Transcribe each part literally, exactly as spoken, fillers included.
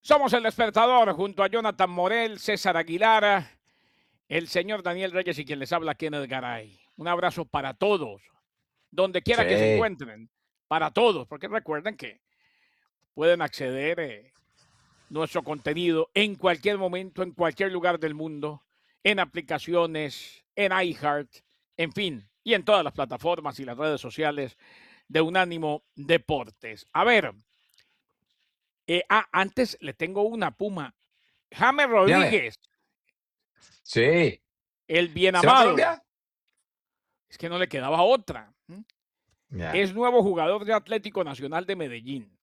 Somos el despertador junto a Jonathan Morel, César Aguilar, el señor Daniel Reyes y quien les habla, Kenneth Garay. Un abrazo para todos, donde quiera que se Sí. encuentren, para todos, porque recuerden que pueden acceder eh, nuestro contenido en cualquier momento, en cualquier lugar del mundo, en aplicaciones, en iHeart, en fin, y en todas las plataformas y las redes sociales de Unánimo Deportes. A ver, eh, ah, antes le tengo una Puma. James Dígame. Rodríguez, Sí. el bien ¿Se va a amado, Colombia? es que no le quedaba otra. ¿m? Ya. Es nuevo jugador de Atlético Nacional de Medellín.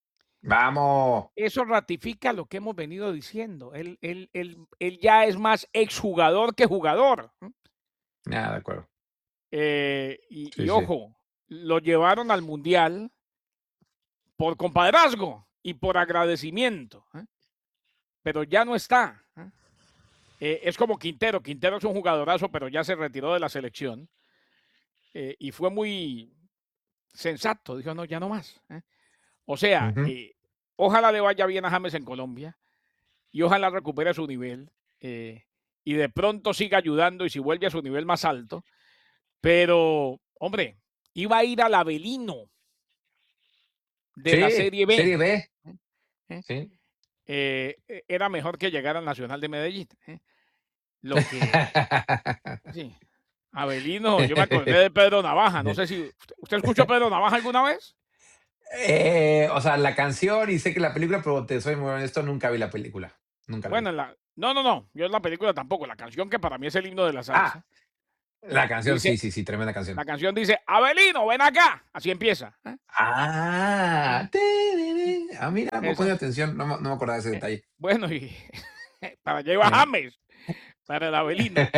Vamos. Eso ratifica lo que hemos venido diciendo. Él, él, él, él ya es más exjugador que jugador. ¿m? Ya, de acuerdo. Eh, y, Sí, y sí. ojo, lo llevaron al Mundial por compadrazgo y por agradecimiento. ¿eh? Pero ya no está. ¿eh? Eh, es como Quintero. Quintero es un jugadorazo, pero ya se retiró de la selección. Eh, y fue muy sensato. Dijo, no, ya no más. ¿eh? O sea, Ujú. eh, ojalá le vaya bien a James en Colombia y ojalá recupere su nivel eh, y de pronto siga ayudando y si vuelve a su nivel más alto. Pero, hombre, iba a ir al Avelino de la Sí, Serie B. Serie B. ¿eh? ¿eh? Sí. Eh, e- era mejor que llegar al Nacional de Medellín. ¿eh? Lo que, sí, Avelino, yo me acordé de Pedro Navaja. No sé si usted, ¿usted escuchó a Pedro Navaja alguna vez. Eh, o sea, la canción y sé que la película, pero te soy muy honesto, nunca vi la película. Nunca la Bueno, vi. en la, no, no, no, yo en la película tampoco. La canción que para mí es el himno de la Ah, salsa. la canción, Dice, sí, sí, sí, tremenda canción. la canción dice, Avelino, ven acá. Así empieza. ¿eh? Ah, Mm, tereré. Ah, mira, voy a poner Esa. atención, no, me- no me acordaba de ese eh, detalle. bueno, y para allá iba Eh. James, para el Avelino.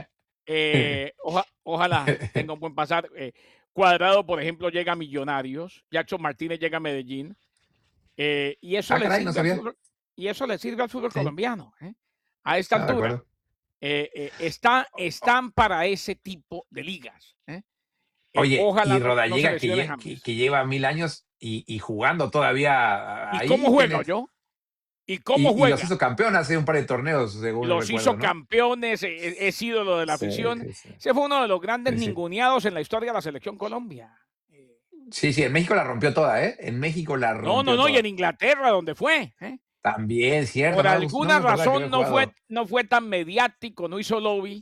Eh, oja- ojalá tenga un buen pasar. Eh, Cuadrado, por ejemplo, llega a Millonarios. Jackson Martínez llega a Medellín. eh, y eso Ah, le caray, no sirve al sabía. fútbol, y eso le sirve al fútbol Sí, colombiano. ¿eh? A esta ah, de altura. acuerdo. Eh, eh, está, están para ese tipo de ligas. ¿eh? Eh, Oye, ojalá y no, no se Rodallega que, lesione lle- que, James. que lleva mil años y, y jugando todavía ¿Y cómo ahí, juega Kenneth. yo? ¿Y cómo Y, y los juega? hizo campeón hace un par de torneos, según Los hizo recuerdo, ¿no? campeones, eh, es ídolo de la Sí, afición. sí, sí. Ese fue uno de los grandes Sí, sí. ninguneados en la historia de la selección Colombia. Eh, Sí, sí, en México la rompió toda, ¿eh? En México la no, no, rompió no, y en toda. Inglaterra, donde fue. ¿eh? También, cierto, Por no me, gus- no alguna me acordaba que razón había no fue, jugado. no fue tan mediático, no hizo lobby,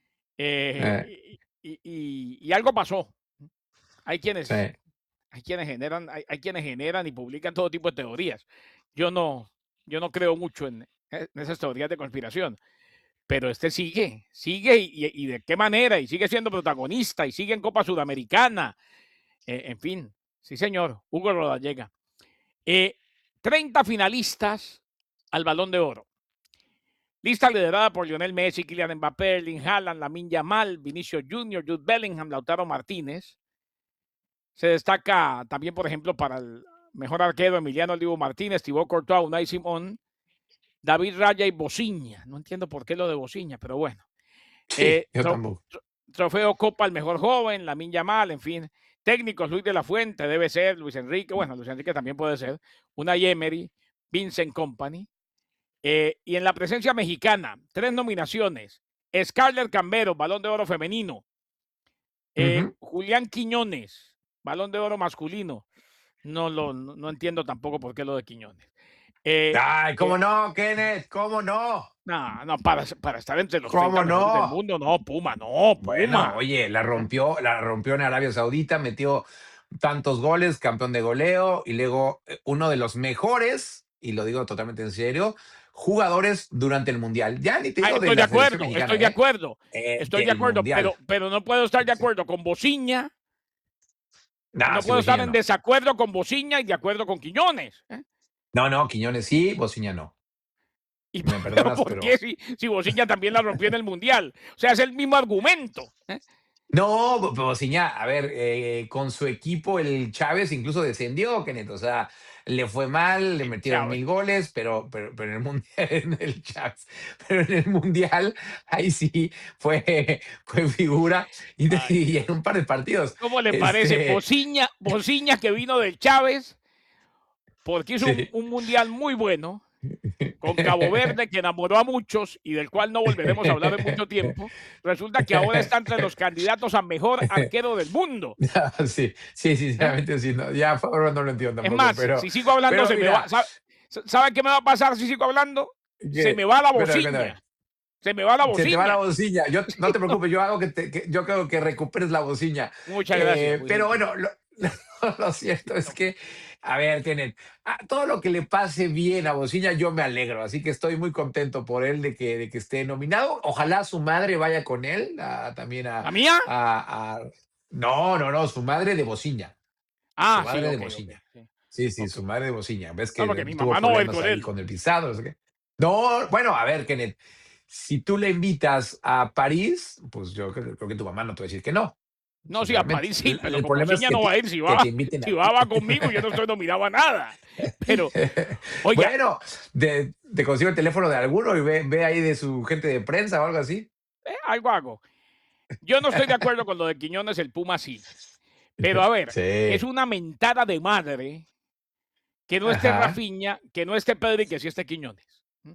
Eh, eh, y, y- y algo pasó. Hay sí. quienes, hay quienes generan, hay, hay quienes generan y publican todo tipo de teorías. Yo no, yo no creo mucho en, en esas teorías de conspiración. Pero este sigue, sigue y, y, de qué manera, y sigue siendo protagonista, y sigue en Copa Sudamericana, eh, en fin, sí señor, Hugo Rodallega. Eh, treinta finalistas al Balón de Oro. Lista liderada por Lionel Messi, Kylian Mbappé, Erling Haaland, Lamine Yamal, Vinicius Junior, Jude Bellingham, Lautaro Martínez. Se destaca también, por ejemplo, para el mejor arquero Emiliano Olivo Martínez, Thibaut Courtois, Unai Simón, David Raya y Bociña. No entiendo por qué lo de Bociña, pero bueno. Sí, Eh, yo tro- tampoco. tro- trofeo Copa al mejor joven, Lamine Yamal, en fin. Técnicos, Luis de la Fuente, debe ser, Luis Enrique, bueno, Luis Enrique también puede ser, Unai Emery, Vincent Company. Eh, y en la presencia mexicana, tres nominaciones. Scarlett Cambero, Balón de Oro femenino. Eh, Ujú. Julián Quiñones, Balón de Oro masculino. No, lo, no, no entiendo tampoco por qué lo de Quiñones. Eh, Ay, eh, ¿cómo no, Kenneth? ¿Cómo no? no, no, para, para estar entre los treinta ¿Cómo mejores del no? mundo, no, Puma, no, Bueno, Puma. oye, la ¿eh? rompió, la rompió en Arabia Saudita, metió tantos goles, campeón de goleo, y luego eh, uno de los mejores, y lo digo totalmente en serio, jugadores durante el Mundial. Ya ni te Ah, digo de estoy de la selección acuerdo, estoy mexicana, de ¿eh? acuerdo, Eh, estoy de del acuerdo, Mundial. pero, pero no puedo estar Sí, de sí. acuerdo con Bociña, No, no sí, puedo estar Bociña en no. desacuerdo con Bociña y de acuerdo con Quiñones. ¿eh? No, no, Quiñones sí, Bociña no. Y, Me pero perdonas, ¿por qué pero si, si Bociña también la rompió en el Mundial? O sea, es el mismo argumento. ¿eh? no, Bo- Bociña, a ver, eh, con su equipo, el Chávez incluso descendió, Kenneth. O sea, le fue mal, le El metieron Chávez. mil goles, pero, pero, pero en el Mundial, en el Chávez, pero en el Mundial, ahí sí fue, fue figura y, de- Ay, y en Dios. un par de partidos. ¿Cómo le parece? Este, Bociña, Bociña que vino del Chávez porque hizo un, sí, un Mundial muy bueno. con Cabo Verde, que enamoró a muchos y del cual no volveremos a hablar en mucho tiempo, resulta que ahora está entre los candidatos a mejor arquero del mundo. Sí, sí, ¿eh? sinceramente sí, no, ya ahora no lo entiendo Es tampoco, más, pero, si sigo hablando, pero se me va. mira, ¿Sabe, sabe qué me va a pasar si sigo hablando? Se me que, va la cuéntame, cuéntame. bocina. Se me va la Se te va la bocina. bocina. Yo, no te preocupes, yo hago que, te, que yo creo que recuperes la bocina. Muchas gracias, Eh, muy pero gentil. bueno, lo, lo, lo cierto es que, a ver, tienen todo lo que le pase bien a Bocina, yo me alegro. Así que estoy muy contento por él de que, de que esté nominado. Ojalá su madre vaya con él a- también a, ¿La mía? a, a- No, no, no, su madre de Bocina. Su Ah, sí, madre de ok, ok. Bocina. Sí, Sí, sí, ok. su madre de Bocina. Ves No, que porque mi tuvo mamá no va a ir problemas con ahí él. con el visado. No sé qué. No, bueno, a ver, Kenneth, si tú le invitas a París, pues yo creo, creo que tu mamá no te va a decir que no, No, sí, a sinceramente. París sí, El, pero el con problema es Bociña que no va te, a ir. Si que te va, inviten si a va, ti. va conmigo, yo no estoy nominado a nada. Pero, oiga, Bueno, de, te consigo el teléfono de alguno y ve, ve ahí de su gente de prensa o algo así. eh, algo hago. Yo no estoy de acuerdo con lo de Quiñones, el Puma sí. Pero a ver, es Sí, una mentada de madre que no esté ajá. Rafinha, que no esté Pedri, que sí esté Quiñones. ¿Mm?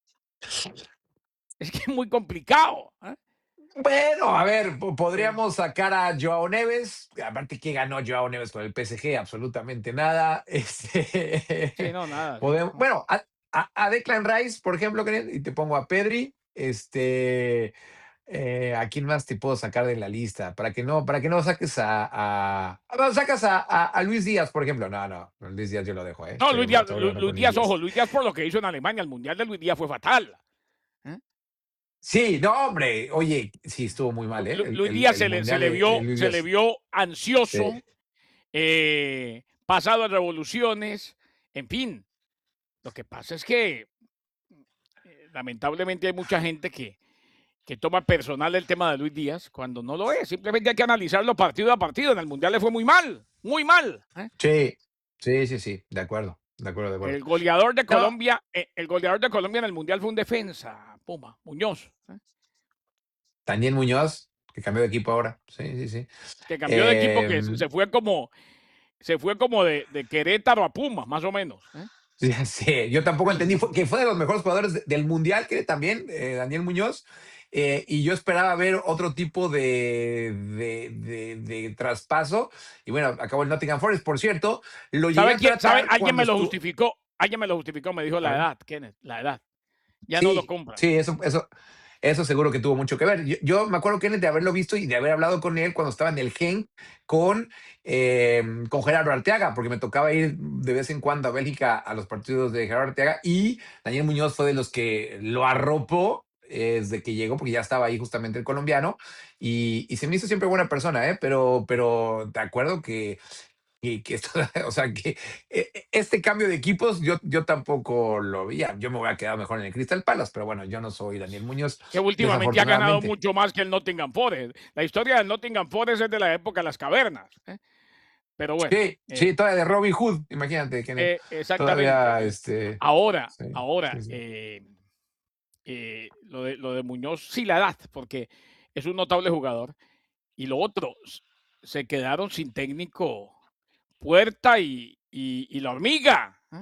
Es que es muy complicado. ¿eh? Bueno, a ver, po- Sí. podríamos sacar a Joao Neves. Aparte, ¿qué ganó Joao Neves con el P S G? Absolutamente nada. Sí, Este, no, nada, sí. podemos, No. bueno, a, a- a Declan Rice, por ejemplo, Kenneth, y te pongo a Pedri. Este, eh, ¿a quién más te puedo sacar de la lista? Para que no, para que no saques a, a, a- no, sacas a, a- a Luis Díaz, por ejemplo. No, no, Luis Díaz yo lo dejo, ¿eh? No, Estoy Luis Díaz, hablando, estoy Lu- hablando Luis con Luis Díaz, ojo, Díaz. Luis Díaz por lo que hizo en Alemania, el Mundial de Luis Díaz fue fatal. ¿eh? Sí, no, hombre, oye, sí, estuvo muy mal, ¿eh? Lu- El, Luis el, Díaz el se le, se mundial le de, de vio, Luis se le Díaz. vio Sí. ansioso, eh, pasado de revoluciones, en fin. Lo que pasa es que eh, lamentablemente hay mucha gente que, que toma personal el tema de Luis Díaz cuando no lo es. Simplemente hay que analizarlo partido a partido. En el Mundial le fue muy mal, muy mal. ¿eh? Sí, sí, sí, sí, de acuerdo, de acuerdo, de acuerdo. El goleador de No, Colombia, eh, el goleador de Colombia en el Mundial fue un defensa, Puma, Muñoz, ¿eh? Daniel Muñoz, que cambió de equipo ahora. Sí, sí, sí. que cambió de equipo, que Em, se fue como, se fue como de, de Querétaro a Puma, más o menos. ¿eh? sí, sí, yo tampoco entendí fue- que fue de los mejores jugadores de- del Mundial, que también, eh, Daniel Muñoz, eh, y yo esperaba ver otro tipo de, de, de- de traspaso, y bueno, acabó el Nottingham Forest, por cierto, lo llegué ¿Sabe a quién? ¿Sabe? tratar Alguien cuando me lo estuvo, justificó, alguien me lo justificó, me dijo a la ver. edad, Kenneth, la edad. Ya no lo Sí, compran. sí, eso, eso, eso seguro que tuvo mucho que ver. Yo, yo me acuerdo, Kenneth, de haberlo visto y de haber hablado con él cuando estaba en el Genk con, eh, con Gerardo Arteaga, porque me tocaba ir de vez en cuando a Bélgica a los partidos de Gerardo Arteaga y Daniel Muñoz fue de los que lo arropó eh, desde que llegó, porque ya estaba ahí justamente el colombiano y, y se me hizo siempre buena persona, ¿eh? Pero, pero de acuerdo que y que esto, o sea, que eh, este cambio de equipos yo, yo tampoco lo veía. Yo me voy a quedar mejor en el Crystal Palace, pero bueno, yo no soy Daniel Muñoz, Que últimamente ha ganado desafortunadamente. mucho más que el Nottingham Forest. La historia del Nottingham Forest es de la época de las cavernas. ¿eh? Pero bueno, Sí, eh, sí, todavía de Robin Hood, imagínate, Kenneth. eh, exactamente. Todavía, eh. este, Ahora, sí, ahora, sí, sí. eh, eh, lo, de, lo de Muñoz, sí la edad, porque es un notable jugador. Y lo otro, s- se quedaron sin técnico Puerta y, y, y la hormiga. ¿eh?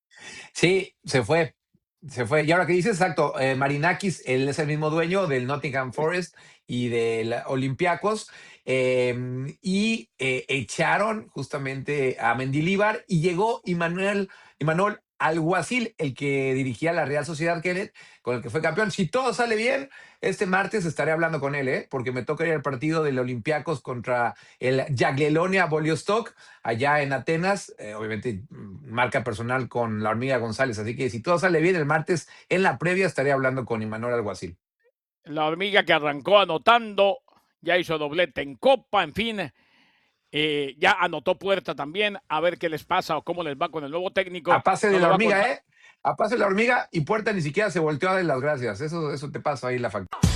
Sí, se fue, se fue. Y ahora que dices, exacto, eh, Marinakis, él es el mismo dueño del Nottingham Forest y del Olympiacos, eh, y eh, echaron justamente a Mendilíbar y llegó Immanuel, Imanol Alguacil, el que dirigía la Real Sociedad Kenneth, con el que fue campeón. Si todo sale bien, este martes estaré hablando con él, ¿eh? Porque me toca ir al partido del Olympiacos contra el Jagiellonia Bolyostok allá en Atenas, eh, obviamente mm, marca personal con la hormiga González, así que si todo sale bien el martes en la previa estaré hablando con Imanol Alguacil. La hormiga que arrancó anotando, ya hizo doblete en Copa, en fin. Eh, ya anotó Puerta también, a ver qué les pasa o cómo les va con el nuevo técnico. A pase No de lo la va a contar. hormiga, ¿eh? A pase de la hormiga y Puerta ni siquiera se volteó a dar las gracias. Eso, eso te pasa ahí la factura.